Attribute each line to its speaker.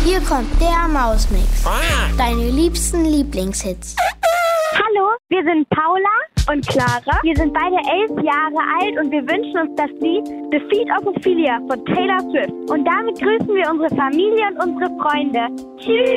Speaker 1: Hier kommt der Mausmix. Deine liebsten Lieblingshits.
Speaker 2: Hallo, wir sind Paula und Clara. Wir sind beide 11 Jahre alt und wir wünschen uns das Lied The Feet of Ophelia von Taylor Swift. Und damit grüßen wir unsere Familie und unsere Freunde. Tschüss!